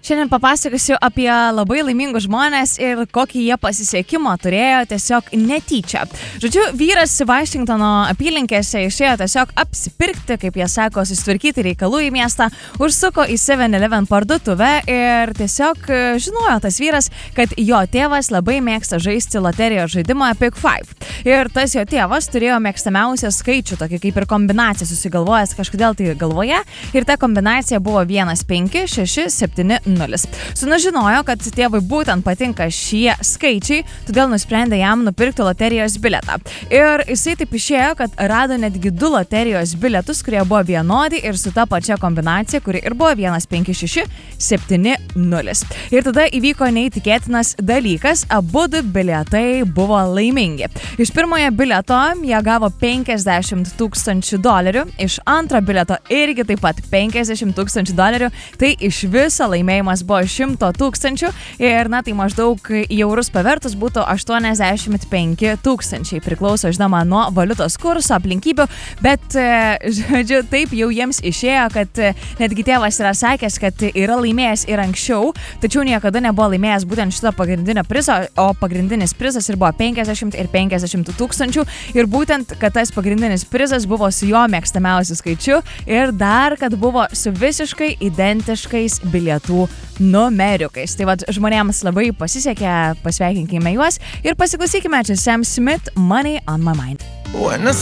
Šiandien papasakosiu apie labai laimingus žmonės ir kokį jie pasisekimą turėjo tiesiog netyčia. Žodžiu, vyras Vašingtono apylinkėse išėjo tiesiog apsipirkti, kaip jie sako, susitvarkyti reikalų į miestą, užsuko į 7-Eleven parduotuvę ir tiesiog žinojo tas vyras, kad jo tėvas labai mėgsta žaisti loterijos žaidimą Pick 5. Ir tas jo tėvas turėjo mėgstamiausią skaičių, tokį kaip ir kombinaciją susigalvojęs kažkodėl tai galvoje, ir ta kombinacija buvo 1, 5, 6, 7, 0. Sūnus žinojo, kad tėvui būtent patinka šie skaičiai, todėl nusprendė jam nupirkti loterijos bilietą. Ir jisai taip išėjo, kad rado netgi 2 loterijos bilietus, kurie buvo vienodi ir su ta pačia kombinacija, kuri ir buvo 1, 5, 6, 7, 0. Ir tada įvyko neįtikėtinas dalykas, abudu bilietai buvo laimingi. Iš pirmojo bilieto jie gavo $50,000, iš antro bilieto irgi taip pat $50,000, tai iš viso laimėjimas buvo 100,000 ir, tai maždaug į eurus pavertus būtų 85,000. Priklauso, žinoma, nuo valiutos kurso, aplinkybių, bet, žodžiu, taip jau jiems išėjo, kad netgi tėvas yra sakęs, kad yra laimėjęs ir anksčiau, tačiau niekada nebuvo laimėjęs būtent šito pagrindinio prizo, o pagrindinis prizas ir buvo 50 ir 50,000 ir būtent, kad tas pagrindinis prizas buvo su jo mėgstamiausiu skaičiu ir dar, kad buvo su visiškai identiškais bilietų numeriukais. Tai vad, žmonėms labai pasisekė, pasveikinkime juos ir pasiklausykime čia Sam Smith, Money on My Mind.